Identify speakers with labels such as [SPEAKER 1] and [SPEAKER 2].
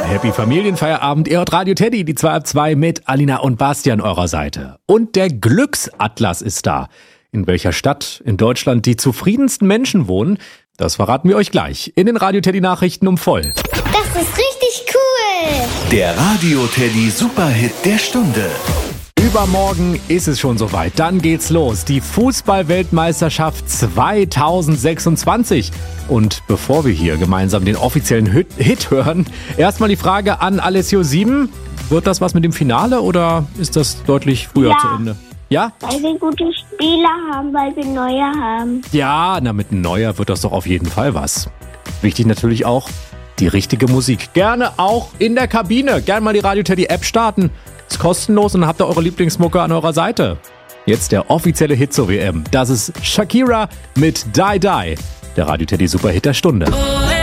[SPEAKER 1] Happy Familienfeierabend. Ihr hört Radio Teddy, die 2 ab 2 mit Alina und Bastian eurer Seite. Und der Glücksatlas ist da. In welcher Stadt in Deutschland die zufriedensten Menschen wohnen, das verraten wir euch gleich in den Radio Teddy Nachrichten um voll.
[SPEAKER 2] Das ist richtig cool.
[SPEAKER 3] Der Radio Teddy Superhit der Stunde.
[SPEAKER 1] Übermorgen ist es schon soweit. Dann geht's los. Die Fußball-Weltmeisterschaft 2026. Und bevor wir hier gemeinsam den offiziellen Hit hören, erstmal die Frage an Alessio 7. Wird das was mit dem Finale oder ist das deutlich früher zu Ende? Ja?
[SPEAKER 2] Weil wir gute Spieler haben, weil wir neue haben.
[SPEAKER 1] Ja, na mit einem Neuer wird das doch auf jeden Fall was. Wichtig natürlich auch die richtige Musik. Gerne auch in der Kabine. Gerne mal die Radio Teddy App starten. Ist kostenlos und habt ihr eure Lieblingsmucke an eurer Seite. Jetzt der offizielle Hit zur WM. Das ist Shakira mit Die Die. Der Radio Teddy Superhit der Stunde.